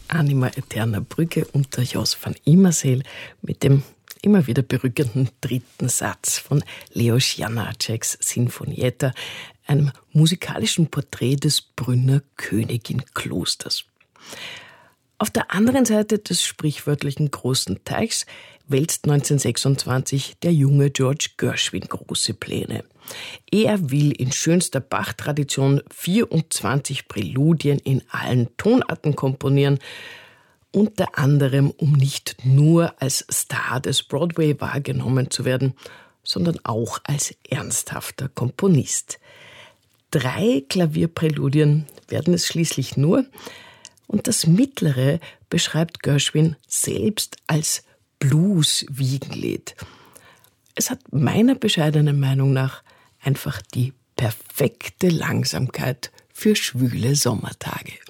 Anima Eterna Brügge unter Jos van Immerseel mit dem immer wieder berückenden dritten Satz von Leos Janáčeks Sinfonietta, einem musikalischen Porträt des Brünner Königin-Klosters. Auf der anderen Seite des sprichwörtlichen großen Teichs wälzt 1926 der junge George Gershwin große Pläne. Er will in schönster Bach-Tradition 24 Präludien in allen Tonarten komponieren, unter anderem, um nicht nur als Star des Broadway wahrgenommen zu werden, sondern auch als ernsthafter Komponist. 3 Klavierpräludien werden es schließlich nur, und das mittlere beschreibt Gershwin selbst als Blues-Wiegenlied. Es hat meiner bescheidenen Meinung nach einfach die perfekte Langsamkeit für schwüle Sommertage.